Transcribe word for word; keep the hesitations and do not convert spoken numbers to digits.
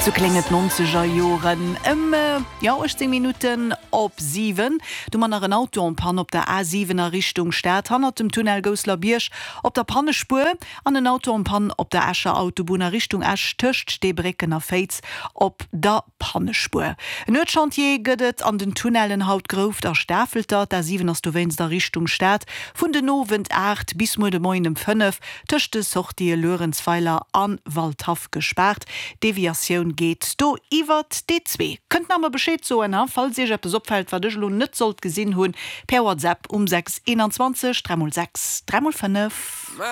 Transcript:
So klinget neunziger Joren um, äh, ja achtzehn Minuten op sieben. Du man nach ein Auto und Pan op der A siebener Richtung Stadt han dem Tunnel Goslar Birch op der Pannespur an den Auto und Pan op der Escher Autobahner Richtung Esch töcht Stebreckener Faits op der Pannespur. Nötchantier gëdet an den Tunnelen haut grof der Stäfelter der sieben aus du wennst der Richtung Stadt vun den Nowen acht bis mo de Moin um fünf töchte soch die Lorenzpfeiler an Waldhaft gesperrt. Deviation geht do iwwer D zwei. Könnt man Bescheid so en falls ihr etwas opfällt, was ihr nicht sollt gesehen hun per WhatsApp um sechs einundzwanzig drei sechs drei fünf.